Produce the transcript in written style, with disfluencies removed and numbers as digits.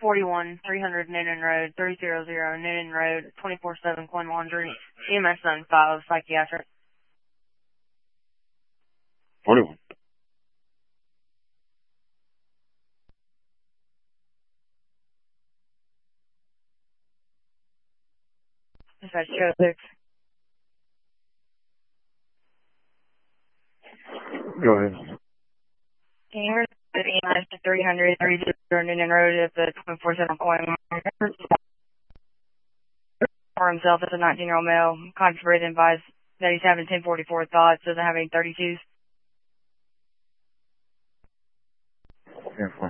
41 300 Noonan Road, 300 Noonan Road, 24/7 Coin Laundry, EMS Zone 5, Psychiatric. 41. Dispatch 206. Go ahead. Can you repeat the EMS to 300 Noonan Road at the 24/7 Coin Laundry? For himself as a 19-year-old male, conscious breathing, advised that he's having 1044 thoughts, doesn't have any 32s. 10-4.